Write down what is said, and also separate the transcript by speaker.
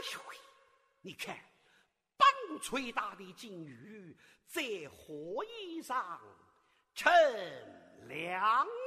Speaker 1: 呦喂，你看，棒槌大的金鱼在荷叶上乘凉